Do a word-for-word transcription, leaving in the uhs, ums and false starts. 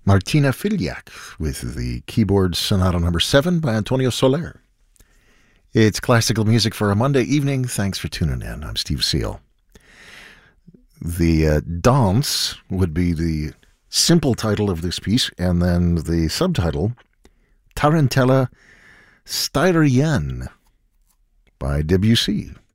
Martina Filiak with the keyboard Sonata number seven by Antonio Soler. It's classical music for a Monday evening. Thanks for tuning in. I'm Steve Seal. The uh, Dance would be the simple title of this piece, and then the subtitle, Tarantella Styrienne by Debussy.